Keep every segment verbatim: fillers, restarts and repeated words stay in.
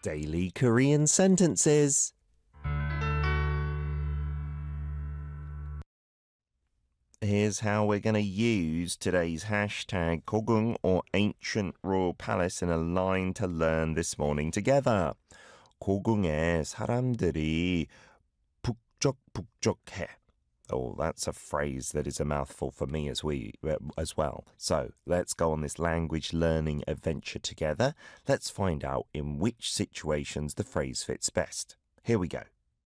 Daily Korean Sentences. Here's how we're going to use today's hashtag 고궁 or ancient royal palace in a line to learn this morning together. 고궁에 사람들이 북적북적해. Oh, that's a phrase that is a mouthful for me as we as well. So let's go on this language learning adventure together. Let's find out in which situations the phrase fits best. Here we go.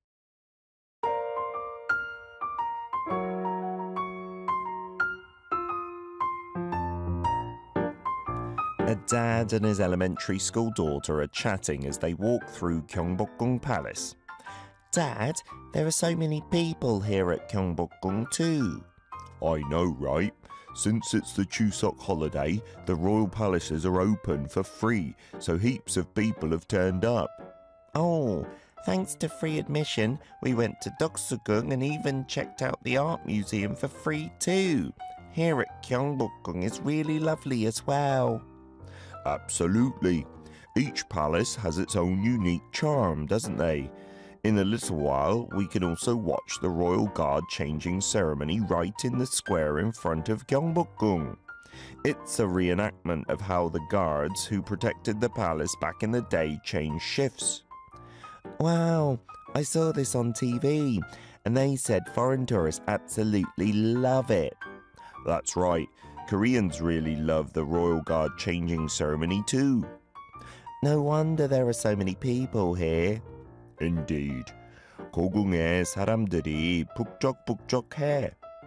A dad and his elementary school daughter are chatting as they walk through Gyeongbokgung Palace. Dad, there are so many people here at Gyeongbokgung too. I know, right? Since it's the Chuseok holiday, the royal palaces are open for free, so heaps of people have turned up. Oh, thanks to free admission, we went to Doksugung and even checked out the art museum for free too. Here at Gyeongbokgung is really lovely as well. Absolutely. Each palace has its own unique charm, doesn't they? In a little while, we can also watch the Royal Guard changing ceremony right in the square in front of Gyeongbokgung. It's a reenactment of how the guards who protected the palace back in the day changed shifts. Wow, I saw this on T V, and they said foreign tourists absolutely love it. That's right, Koreans really love the Royal Guard changing ceremony too. No wonder there are so many people here. Indeed. 고궁에 사람들이 북적북적해.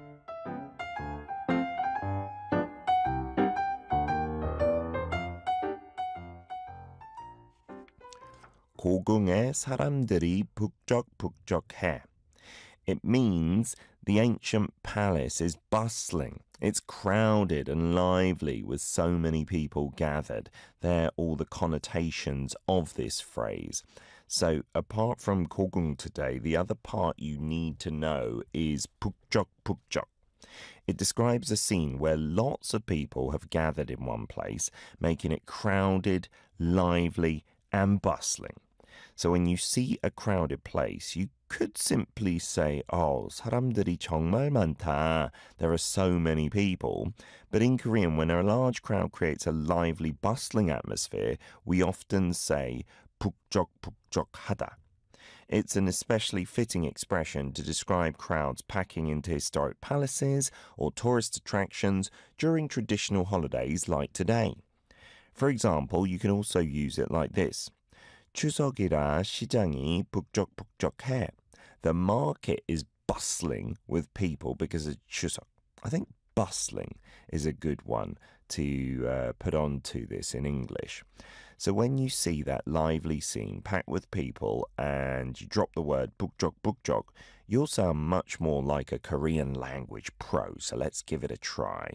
고궁에 사람들이 북적북적해. It means the ancient palace is bustling. It's crowded and lively with so many people gathered. They're all the connotations of this phrase. So apart from 고궁 today, the other part you need to know is 북적북적. It describes a scene where lots of people have gathered in one place, making it crowded, lively, and bustling. So when you see a crowded place, you could simply say, oh, 사람들이 정말 많다. There are so many people. But in Korean, when a large crowd creates a lively, bustling atmosphere, we often say 북적북적하다. It's an especially fitting expression to describe crowds packing into historic palaces or tourist attractions during traditional holidays like today. For example, you can also use it like this. 추석이라 시장이 북적북적해. The market is bustling with people because of Chuseok. I think bustling is a good one to uh, put on to this in English. So when you see that lively scene packed with people and you drop the word 북적 북적, you'll sound much more like a Korean language pro. So let's give it a try.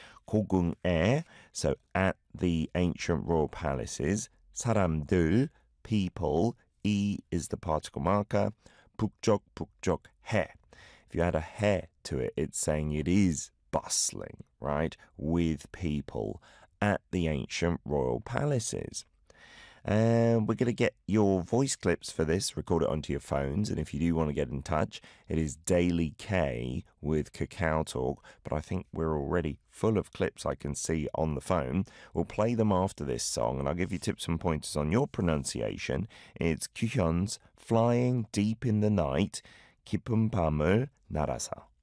고궁에, so at the ancient royal palaces, 사람들, people, 이 is the particle marker, 북적북적해. If you add a 해 to it, it's saying it is bustling, right, with people at the ancient royal palaces. And we're going to get your voice clips for this, record it onto your phones. And if you do want to get in touch, it is Daily K with Kakao Talk. But I think we're already full of clips I can see on the phone. We'll play them after this song, and I'll give you tips and pointers on your pronunciation. It's Kyuhyun's Flying Deep in the Night, 깊은 밤을 날아서.